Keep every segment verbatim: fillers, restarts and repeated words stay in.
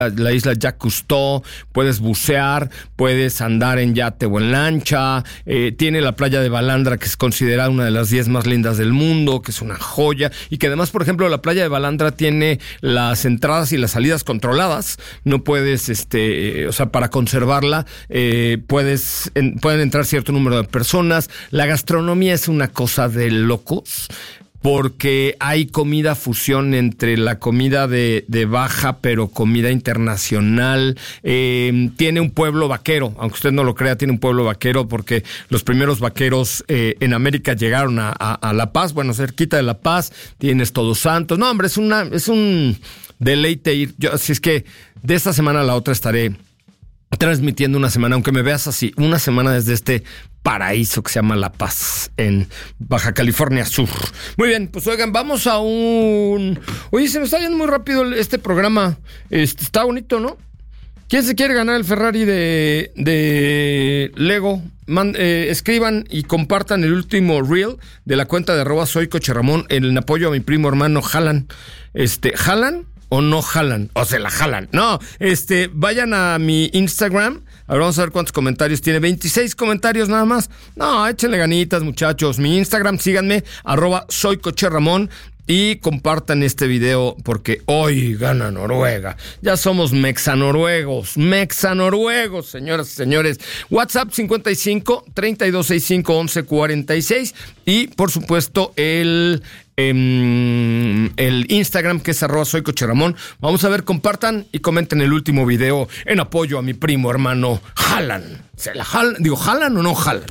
la isla Jacques Cousteau, puedes bucear, puedes andar en yate o en lancha, eh, tiene la playa de Balandra, que es considerada una de las diez más lindas del mundo, que es una joya, y que además, por ejemplo, la playa de Balandra tiene las entradas y las salidas controladas, no puedes, este, eh, o sea, para conservarla, eh, puedes, en, pueden entrar cierto número de personas, la gastronomía es una cosa de locos, porque hay comida fusión entre la comida de, de Baja, pero comida internacional. Eh, tiene un pueblo vaquero, aunque usted no lo crea, tiene un pueblo vaquero, porque los primeros vaqueros eh, en América llegaron a, a, a La Paz, bueno, cerquita de La Paz. Tienes Todos Santos. No, hombre, es una, es un deleite ir. Yo, así es que de esta semana a la otra estaré transmitiendo una semana, aunque me veas así, una semana desde este paraíso que se llama La Paz, en Baja California Sur. Muy bien, pues oigan, vamos a un... Oye, se me está yendo muy rápido este programa. Este, está bonito, ¿no? ¿Quién se quiere ganar el Ferrari de, de Lego? Man, eh, escriban y compartan el último reel de la cuenta de arroba soy Coche Ramón en apoyo a mi primo hermano Jalan. Este, ¿Jalan o no jalan? O se la jalan. No, este, vayan a mi Instagram. A ver, vamos a ver cuántos comentarios tiene. veintiséis comentarios nada más. No, échenle ganitas, muchachos. Mi Instagram, síganme, arroba soy Coche Ramón. Y compartan este video porque hoy gana Noruega. Ya somos mexanoruegos, mexanoruegos, señoras y señores. WhatsApp cincuenta y cinco, treinta y dos sesenta y cinco, once cuarenta y seis. Y por supuesto el, eh, el Instagram, que es arroba soy Coche Ramón. Vamos a ver, compartan y comenten el último video en apoyo a mi primo hermano Jalan. ¿Se la jalan? Digo, ¿jalan o no jalan?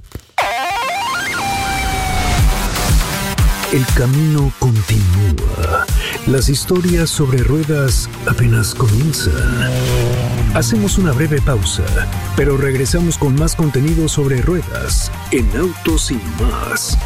El camino continúa. Las historias sobre ruedas apenas comienzan. Hacemos una breve pausa, pero regresamos con más contenido sobre ruedas en Autos y Más.